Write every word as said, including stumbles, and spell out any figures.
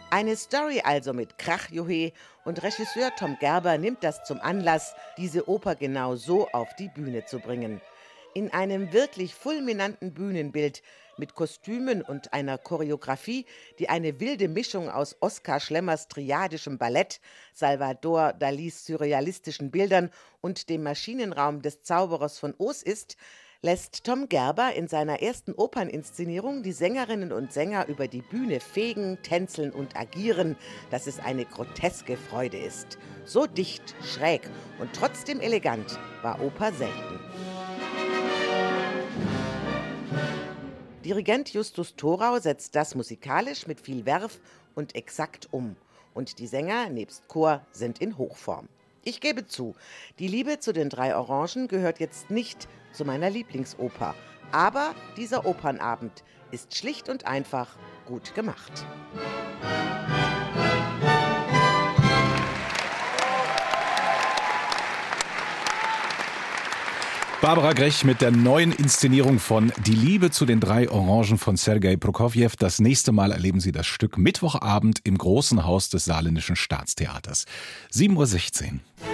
Eine Story also mit Krach-Juchhe, und Regisseur Tom Gerber nimmt das zum Anlass, diese Oper genau so auf die Bühne zu bringen. In einem wirklich fulminanten Bühnenbild mit Kostümen und einer Choreografie, die eine wilde Mischung aus Oskar Schlemmers triadischem Ballett, Salvador Dalis surrealistischen Bildern und dem Maschinenraum des Zauberers von Oz ist, lässt Tom Gerber in seiner ersten Operninszenierung die Sängerinnen und Sänger über die Bühne fegen, tänzeln und agieren, dass es eine groteske Freude ist. So dicht, schräg und trotzdem elegant war Oper selten. Dirigent Justus Thorau setzt das musikalisch mit viel Werf und exakt um. Und die Sänger nebst Chor sind in Hochform. Ich gebe zu, die Liebe zu den drei Orangen gehört jetzt nicht zu meiner Lieblingsoper. Aber dieser Opernabend ist schlicht und einfach gut gemacht. Barbara Grech mit der neuen Inszenierung von Die Liebe zu den drei Orangen von Sergei Prokofjew. Das nächste Mal erleben Sie das Stück Mittwochabend im Großen Haus des Saarländischen Staatstheaters. sieben Uhr sechzehn.